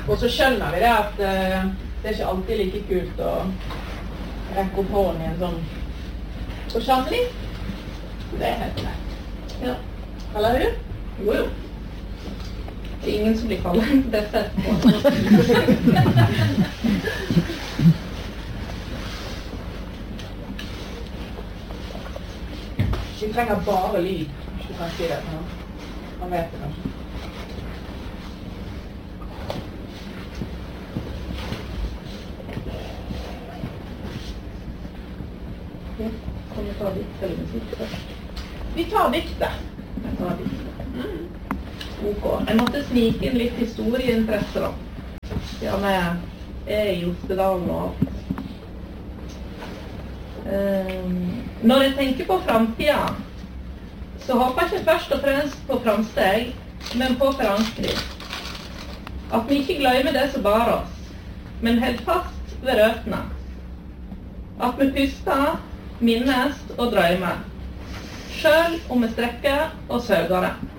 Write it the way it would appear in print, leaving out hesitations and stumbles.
Og så skjønner vi det at det ikke alltid like kult å rekke opp hånden i en sånn forsamling. Det helt greit. Ja. Eller hur? Jo. Det ingen som blir kallet dette etterpå. Vi trenger bare lyd, hvis du kan si det. Man vet det kanskje. Kan vi ta dikt eller musikk først? Vi tar diktet. Ok. Jeg måtte snike inn litt historieinteresse da. Ja, vi i Jostedalen og alt. Når jeg tenker på fremtiden, så håper jeg ikke først og fremst på framsteg, men på forankring. At vi ikke glemmer det som bar oss, men helt fast ved røttene. At vi puster, minnes og drømmer, selv om vi strekker og søker det.